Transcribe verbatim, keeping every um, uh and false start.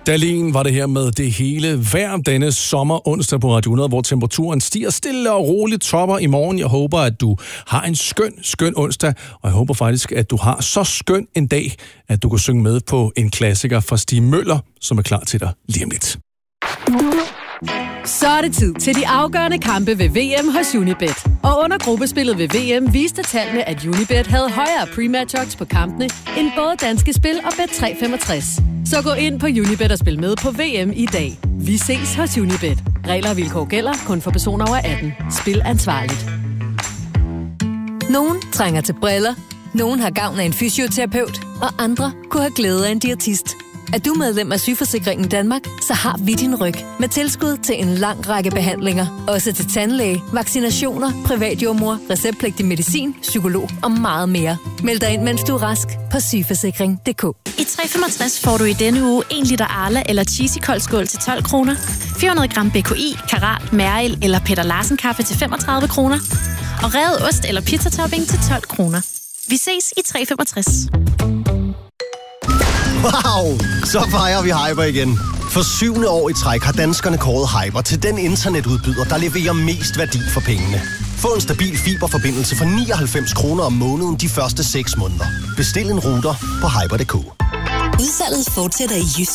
Dalin var det her med det hele hver denne sommer onsdag på Radio hundrede, hvor temperaturen stiger stille og roligt, topper i morgen. Jeg håber, at du har en skøn, skøn onsdag, og jeg håber faktisk, at du har så skøn en dag, at du kan synge med på en klassiker fra Stig Møller, som er klar til dig lige om lidt. Så er det tid til de afgørende kampe ved V M hos Unibet. Og under gruppespillet ved V M viste tallene, at Unibet havde højere pre-match odds på kampene end både Danske Spil og Bet tre femogtres. Så gå ind på Unibet og spil med på V M i dag. Vi ses hos Unibet. Regler og vilkår gælder kun for personer over atten. Spil ansvarligt. Nogen trænger til briller, nogen har gavn af en fysioterapeut, og andre kunne have glæde af en diætist. Er du medlem af Sygeforsikringen Danmark, så har vi din ryg med tilskud til en lang række behandlinger. Også til tandlæge, vaccinationer, privatjordmor, receptpligtig medicin, psykolog og meget mere. Meld dig ind, mens du er rask på sygeforsikring punktum d k. I tre femogtres får du i denne uge en liter Arla eller Cheesy koldskål til tolv kroner, fire hundrede gram B K I, Karat, Mærel eller Peter Larsen kaffe til femogtredive kroner, og revet ost eller pizzatopping til tolv kroner. Vi ses i tre femogtres. Wow! Så fejrer vi Hyper igen. For syvende år i træk har danskerne kåret Hyper til den internetudbyder, der leverer mest værdi for pengene. Få en stabil fiberforbindelse for nioghalvfems kroner om måneden de første seks måneder. Bestil en router på hyper punktum d k. Udsalget fortsætter i Jysk.